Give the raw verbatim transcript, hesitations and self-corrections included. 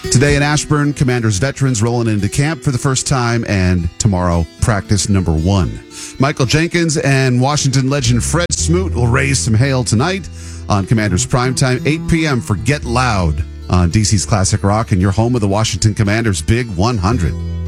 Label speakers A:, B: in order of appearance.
A: Today in Ashburn, Commanders veterans rolling into camp for the first time, and tomorrow, practice number one. Michael Jenkins and Washington legend Fred Smoot will raise some hail tonight on Commanders Primetime, eight p.m. for Get Loud on D C's Classic Rock and your home of the Washington Commanders Big one hundred.